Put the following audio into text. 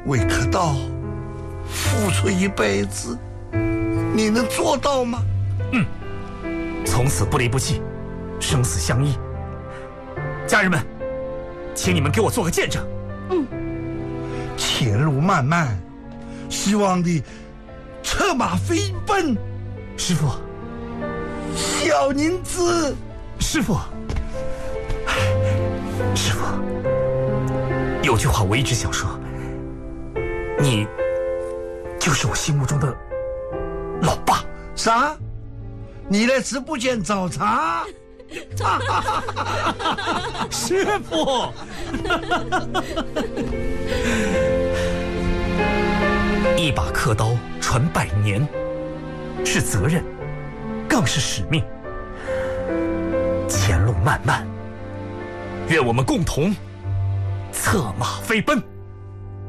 为客道付出一辈子，你能做到吗？ 从此不离不弃，生死相依。家人们，请你们给我做个见证。 前路漫漫，希望你策马飞奔。 师父， 小宁子， 师父，师父，有句话我一直想说，你就是我心目中的老爸。 啥？你来直播间找茬？ 师父，一把刻刀传百年，是责任，更是使命。前路漫漫，愿我们共同策马飞奔。